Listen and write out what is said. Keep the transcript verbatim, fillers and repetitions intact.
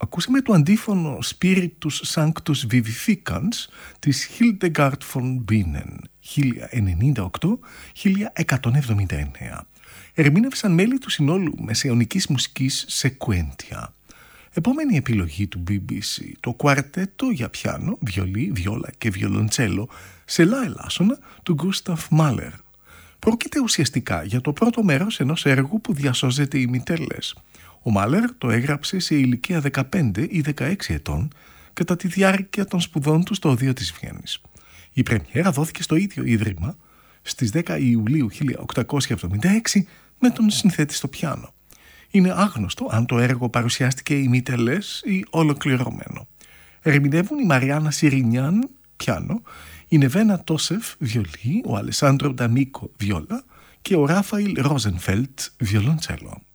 ακούσαμε το αντίφωνο Spiritus Sanctus Vivificans της Hildegard von Bingen χίλια ενενήντα οκτώ με χίλια εκατόν εβδομήντα εννέα. Ερμήνευσαν μέλη του συνόλου μεσαιωνικής μουσικής Sequentia. Επόμενη επιλογή του μπι μπι σι, το κουαρτέτο για πιάνο, βιολί, βιόλα και βιολοντσέλο σε λα ελάσσονα του Γκούσταφ Μάλερ. Πρόκειται ουσιαστικά για το πρώτο μέρος ενός έργου που διασώζεται ημιτελές. Ο Μάλερ το έγραψε σε ηλικία δεκαπέντε ή δεκαέξι ετών κατά τη διάρκεια των σπουδών του στο Οδείο της Βιέννης. Η πρεμιέρα δόθηκε στο ίδιο ίδρυμα στις δέκα Ιουλίου χίλια οκτακόσια εβδομήντα έξι με τον συνθέτη στο πιάνο. Είναι άγνωστο αν το έργο παρουσιάστηκε ημιτελές ή ολοκληρωμένο. Ερμηνεύουν η Μαριάννα Σιρινιάν, πιάνο, η Νεβένα Τόσεφ, βιολί, ο Αλεσάντρο Νταμίκο, βιόλα και ο Ράφαηλ Ρόζενφελτ, βιολοντσέλο.